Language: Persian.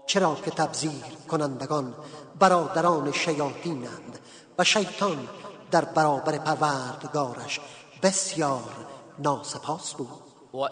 چرا که تبذیر کنندگان برادران شیاطینند و شیطان در برابر پروردگارش بسیار ناسپاس بود.